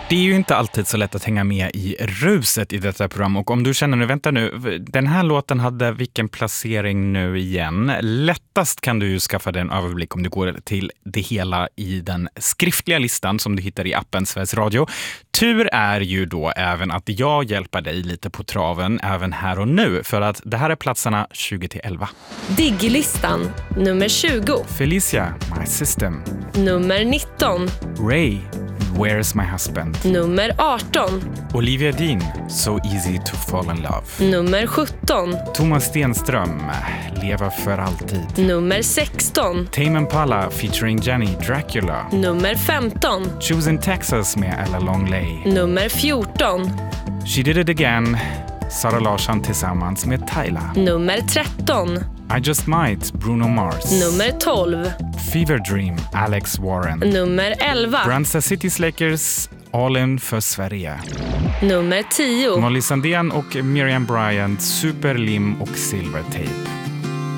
Det är ju inte alltid så lätt att hänga med i ruset i detta program, och om du känner nu, vänta nu, den här låten hade vilken placering nu igen? Lättast kan du ju skaffa dig en överblick om du går till det hela i den skriftliga listan som du hittar i appen Sveriges Radio. Tur är ju då även att jag hjälper dig lite på traven även här och nu, för att det här är platserna 20-11. Diglistan, nummer 20. Felicia, My System. Nummer 19. Ray, Where's My Husband. Nummer 18. Olivia Dean, So Easy to Fall in Love. Nummer 17. Thomas Stenström, Leva för alltid. Nummer 16. Tame Impala featuring Jenny, Dracula. Nummer 15. Choosing Texas med Ella Longley. Nummer 14. She Did It Again, Sara Larsson tillsammans med Tyla. Nummer 13. I Just Might, Bruno Mars. Nummer 12. Fever Dream, Alex Warren. Nummer 11. Brandsta City Slickers, All In för Sverige. Nummer 10. Molly Sandén och Miriam Bryant, Superlim och Silvertape.